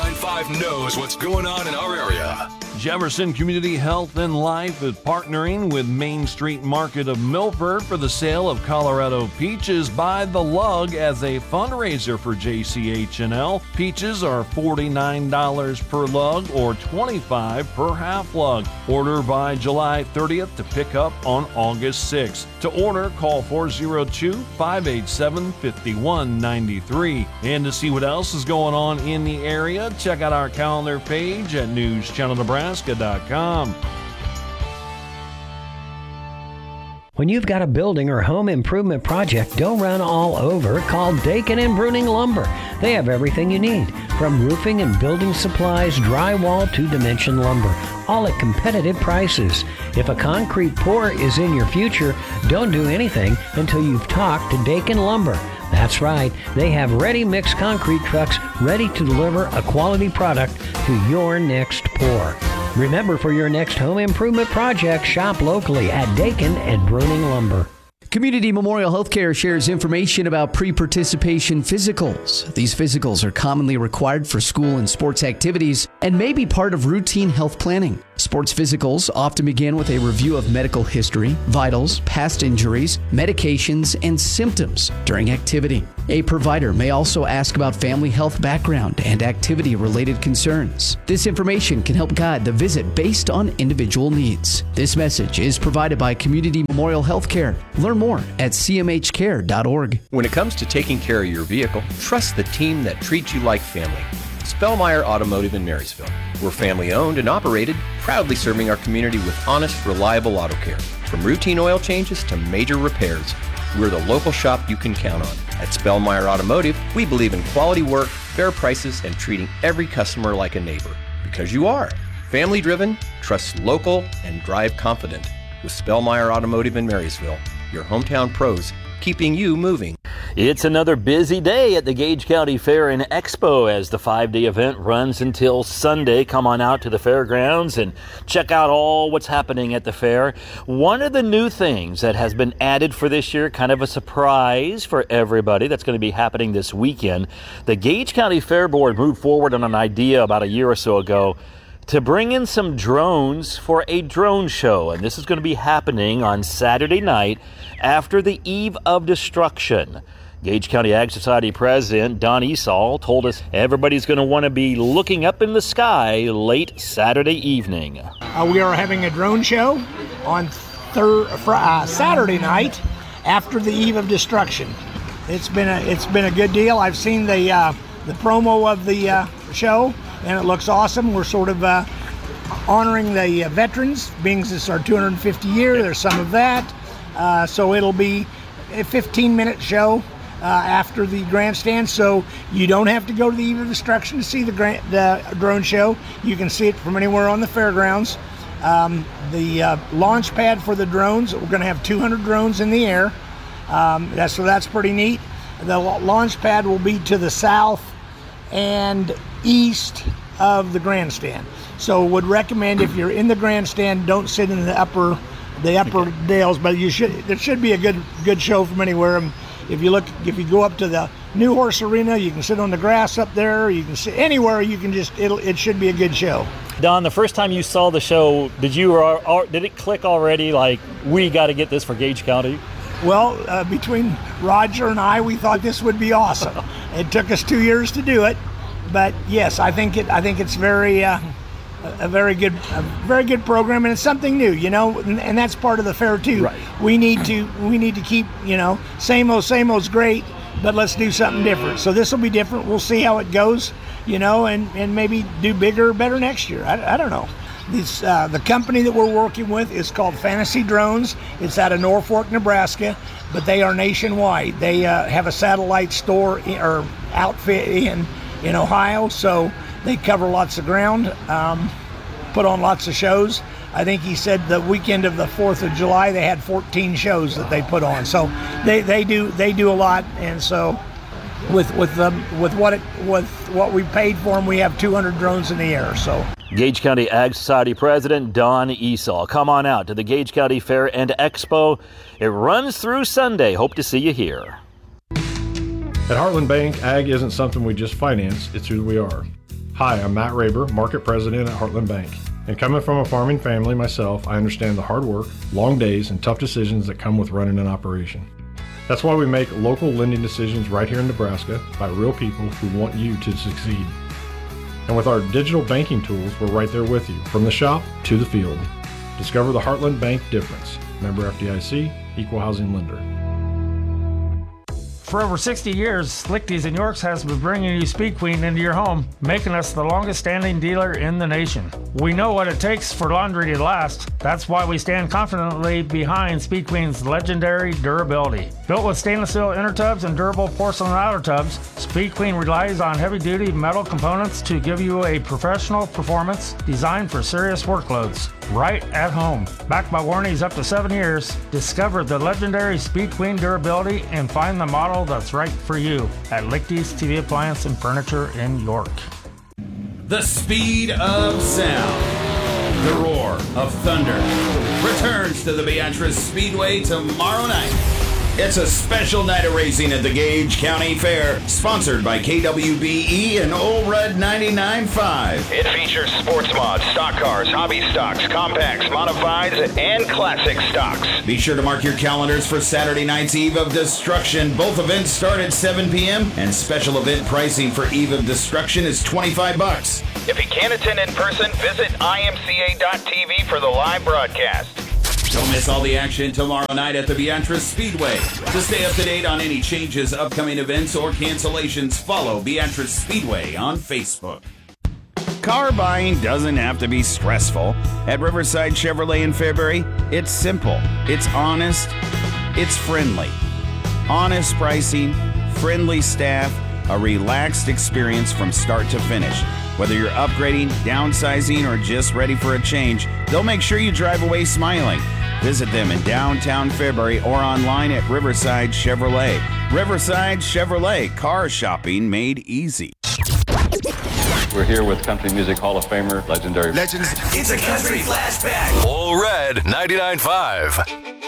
99.5 knows what's going on in our area. Jefferson Community Health and Life is partnering with Main Street Market of Milford for the sale of Colorado peaches by the lug as a fundraiser for JCH&L. Peaches are $49 per lug or $25 per half lug. Order by July 30th to pick up on August 6th. To order, call 402-587-5193. And to see what else is going on in the area, check out our calendar page at newschannelnebraska.com. When you've got a building or home improvement project, don't run all over. Call Dakin and Bruning Lumber. They have everything you need, from roofing and building supplies, drywall to dimension lumber, all at competitive prices. If a concrete pour is in your future, don't do anything until you've talked to Dakin Lumber. That's right, they have ready-mix concrete trucks ready to deliver a quality product to your next pour. Remember, for your next home improvement project, shop locally at Dakin and Bruning Lumber. Community Memorial Healthcare shares information about pre-participation physicals. These physicals are commonly required for school and sports activities and may be part of routine health planning. Sports physicals often begin with a review of medical history, vitals, past injuries, medications, and symptoms during activity. A provider may also ask about family health background and activity-related concerns. This information can help guide the visit based on individual needs. This message is provided by Community Memorial Healthcare. Learn more at cmhcare.org. When it comes to taking care of your vehicle, trust the team that treats you like family. Spellmeyer Automotive in Marysville. We're family owned and operated, proudly serving our community with honest, reliable auto care. From routine oil changes to major repairs, we're the local shop you can count on. At Spellmeyer Automotive, we believe in quality work, fair prices, and treating every customer like a neighbor. Because you are. Family driven, trust local, and drive confident. With Spellmeyer Automotive in Marysville, your hometown pros, keeping you moving. It's another busy day at the Gage County Fair and Expo as the 5-day event runs until Sunday. Come on out to the fairgrounds and check out all what's happening at the fair. One of the new things that has been added for this year, kind of a surprise for everybody, that's going to be happening this weekend. The Gage County Fair Board moved forward on an idea about a year or so ago to bring in some drones for a drone show. And this is going to be happening on Saturday night after the Eve of Destruction. Gage County Ag Society President Don Esau told us everybody's going to want to be looking up in the sky late Saturday evening. We are having a drone show on Saturday night after the Eve of Destruction. It's been a good deal. I've seen the promo of the show, and it looks awesome. We're sort of honoring the veterans, being this is our 250 year. There's some of that, so it'll be a 15-minute show after the grandstand, so you don't have to go to the Eve of Destruction to see the drone show. You can see it from anywhere on the fairgrounds. The launch pad for the drones, we're going to have 200 drones in the air. So that's pretty neat. The launch pad will be to the south and east of the grandstand. So would recommend, if you're in the grandstand, don't sit in the upper dales, but there should be a good show from anywhere. If you go up to the New Horse Arena, you can sit on the grass up there. You can sit anywhere. You can it should be a good show. Don, the first time you saw the show, did it click already? Like, we got to get this for Gage County? Well, between Roger and I, we thought this would be awesome. It took us 2 years to do it, but yes, I think it's a very good program, and it's something new, and that's part of the fair too. Right. We need to keep, same old's great, but let's do something different. So this will be different. We'll see how it goes, and maybe do bigger or better next year. I don't know. The company that we're working with is called Fantasy Drones. It's out of Norfolk, Nebraska, but they are nationwide. They have a satellite store or outfit in Ohio, so they cover lots of ground, put on lots of shows. I think he said the weekend of the 4th of July they had 14 shows that they put on. So they do a lot, and so with what we paid for them, we have 200 drones in the air. So Gage County Ag Society President Don Esau. Come on out to the Gage County Fair and Expo. It runs through Sunday. Hope to see you here. At Heartland Bank, ag isn't something we just finance, it's who we are. Hi, I'm Matt Raber, Market President at Heartland Bank. And coming from a farming family myself, I understand the hard work, long days, and tough decisions that come with running an operation. That's why we make local lending decisions right here in Nebraska by real people who want you to succeed. And with our digital banking tools, we're right there with you, from the shop to the field. Discover the Heartland Bank difference. Member FDIC, Equal Housing Lender. For over 60 years, Lichty's in Yorks has been bringing you Speed Queen into your home, making us the longest standing dealer in the nation. We know what it takes for laundry to last. That's why we stand confidently behind Speed Queen's legendary durability. Built with stainless steel inner tubs and durable porcelain outer tubs, Speed Queen relies on heavy-duty metal components to give you a professional performance designed for serious workloads. Right at home. Backed by warranties up to 7 years, discover the legendary Speed Queen durability and find the model that's right for you at Lichty's TV Appliance and Furniture in York. The speed of sound, the roar of thunder, returns to the Beatrice Speedway tomorrow night. It's a special night of racing at the Gage County Fair, sponsored by KWBE and Old Red 99.5. It features sports mods, stock cars, hobby stocks, compacts, modifieds, and classic stocks. Be sure to mark your calendars for Saturday night's Eve of Destruction. Both events start at 7 p.m., and special event pricing for Eve of Destruction is $25. If you can't attend in person, visit imca.tv for the live broadcast. Don't miss all the action tomorrow night at the Beatrice Speedway. To stay up to date on any changes, upcoming events, or cancellations, follow Beatrice Speedway on Facebook. Car buying doesn't have to be stressful. At Riverside Chevrolet in Fairbury, it's simple, it's honest, it's friendly. Honest pricing, friendly staff, a relaxed experience from start to finish. Whether you're upgrading, downsizing, or just ready for a change, they'll make sure you drive away smiling. Visit them in downtown Fairbury or online at Riverside Chevrolet. Riverside Chevrolet, car shopping made easy. We're here with Country Music Hall of Famer, legendary Legends. It's a country flashback. Old Red 99.5.